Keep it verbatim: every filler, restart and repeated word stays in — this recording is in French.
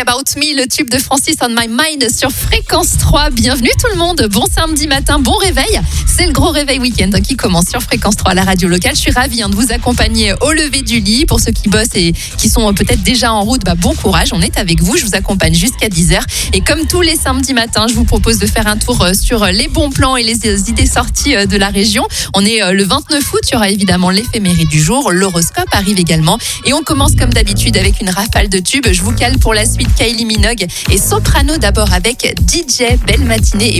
About Me, le tube de Francis on My Mind sur Fréquence trois. Bienvenue tout le monde, bon samedi matin, bon réveil. C'est le gros réveil week-end qui commence sur Fréquence trois, la radio locale. Je suis ravie de vous accompagner au lever du lit. Pour ceux qui bossent et qui sont peut-être déjà en route, bah bon courage, on est avec vous. Je vous accompagne jusqu'à dix heures. Et comme tous les samedis matins, je vous propose de faire un tour sur les bons plans et les idées sorties de la région. On est le vingt-neuf août, il y aura évidemment l'éphéméride du jour. L'horoscope arrive également. Et on commence comme d'habitude avec une rafale de tubes. Je vous cale pour la suite Kylie Minogue et Soprano d'abord avec D J. Belle matinée et